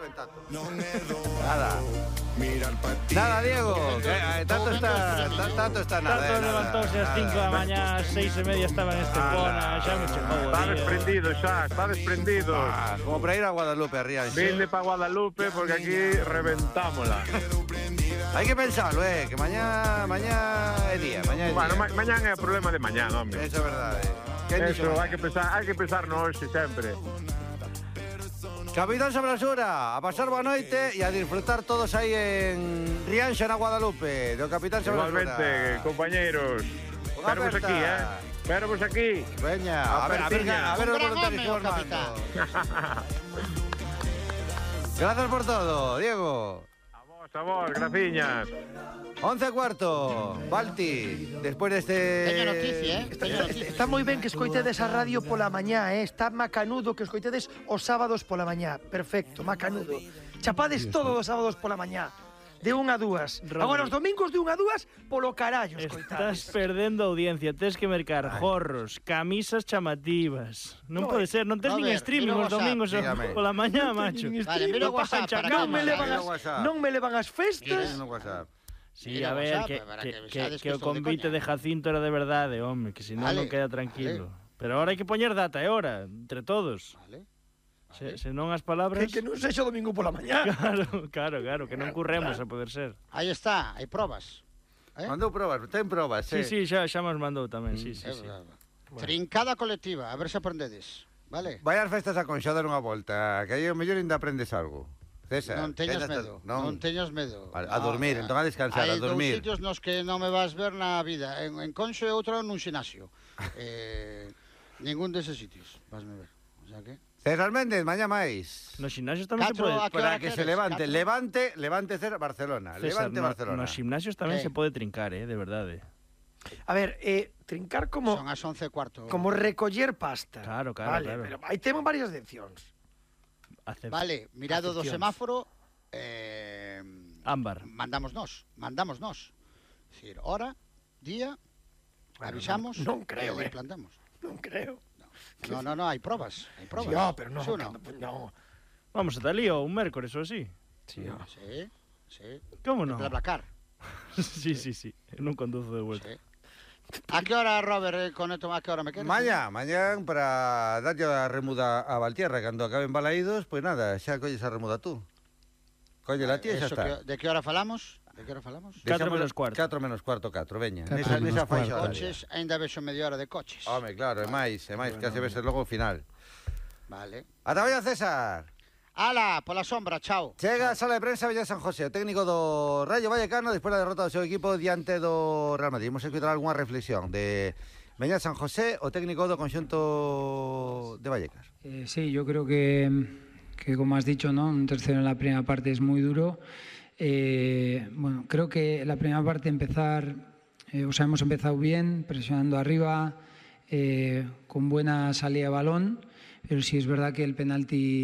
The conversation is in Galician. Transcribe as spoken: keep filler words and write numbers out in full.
reventando. Nada. Nada, Diego. Eh, tanto está, tanto está nada. Tanto levantouse ás cinco da mañá, ás seis e media estaba en Estepona, xa me chegou o Está día. desprendido xa, está desprendido. Ah, como para ir a Guadalupe, a Rianxo. Vinde para Guadalupe porque aquí reventámola. Hai que pensarlo, eh, que mañá, mañá é día, mañá é día. Bueno, ma mañán é o problema de mañán, hombre. Eso é verdade. Eso, hai que pensar, hai que pensar no hoxe sempre. Capitán Sobrasura, a pasar boa noite e a disfrutar todos aí en Rianxo, na Guadalupe, do Capitán Sobrasura. Igualmente, compañeros. Esperamos aquí, eh. Esperamos aquí. Veña, a ver, a ver, a ver, os voluntarios formando. Gracias por todo, Diego. A vos, a vos, graciñas. once e cuarto, Balti, despois deste... Teño noticia, eh? Teño noticia. Está moi ben que escoitedes a radio pola mañá, eh? Está macanudo que escoitedes os sábados pola mañá. Perfecto, macanudo. Chapades todos os sábados pola mañá. De unha a dúas. Rodri. Agora, os domingos de unha a dúas, polo carallo escoitades. Estás perdendo audiencia, tens que mercar gorros, camisas chamativas. Non No, pode ser, non tes a nin ver, streaming mira o os domingos dígame. pola mañá, macho. Vale, mira o WhatsApp para que Non me levan Mira as, o WhatsApp. non me levan as festas. No WhatsApp. Sí, Mira a o ver, WhatsApp, que, para que, que que, vexades que que o estou de convite coña. de Jacinto era de verdade, home, que senón Vale, non queda tranquilo. Pero ahora hai que poñer data e hora, entre todos. Vale. Se, se non as palabras... Que, que non sexa o domingo pola mañá. Claro, claro, claro, que non curremos a poder ser. Aí está, hai probas. Eh? Mandou probas, ten probas, Sí, eh. sí, xa, xa nos mandou tamén, sí, sí, Eh, sí. Trincada colectiva, a ver se aprendedes. Vale? Vai ás festas a Conxa dar unha volta, que aí o mellor ainda aprendes algo. César, Non teñas ainda medo, estás- non. non teñas medo. A- a dormir, entón a descansar, a dormir. Hai dous sitios nos que non me vas ver na vida, en, en Conxo e outro nun xinasio. eh, ningún deses sitios, vasme ver. O sea que... César Méndez, mañá máis. Nos gimnasios tamén se Catro pode... a que Para hora que se queres? levante, Catro. levante, levante César Barcelona, César, levante no, Barcelona. nos gimnasios tamén Sí. se pode trincar, eh, de verdade. A ver, eh, trincar como Son as once e cuarto. como recoller pasta. Claro, claro, vale, claro. pero aí temos varias opcións. Acep- Vale, mirado do Acepcións. semáforo, eh, Ámbar. mandamos nós, mandamos nós. Es decir, hora, día, Bueno, avisamos non- non creo, e eh. plantamos. Non creo. No, no, no, hai probas, hai probas. Sí, oh, pero non, Sí ou non? no. Vamos ata ali, ou un mércores ou así. Sí, oh. Sí, sí. Como non? BlaBlaCar. Sí, sí, sí. Eu non conduzo de vuelta. Sí. A que hora, Robert, eh, conecto, a que hora me queres? Mañá, mañá para darlle a remuda a Valtierra cando acaben balaídos, pois nada, xa colles a remuda tú. Colle la tía e xa Eso está. que- de que hora falamos? De que hora falamos? Catro Deixámolo- menos cuarto. catro menos cuarto, catro, veña. Catro Nesa, menos nesa faixa cuarto. horaria. Coches, ainda vexo media hora de coches. Home, claro, é máis, é máis, que hace veces logo o final. Vale. Ata veña, César. Ala, pola sombra, chao. Chega a sala de prensa Villa San José, o técnico do Rayo Vallecano despois da derrota do seu equipo diante do Real Madrid. Imos escutar algunha reflexión de Villa San José, o técnico do conxunto de Vallecas. Eh, sí, yo creo que, que como has dicho, ¿no? Un tercero en la primera parte es muy duro. Eh, bueno, creo que la primera parte empezar, eh, o sea, hemos empezado bien, presionando arriba, eh, con buena salida de balón, pero sí es verdad que el penalti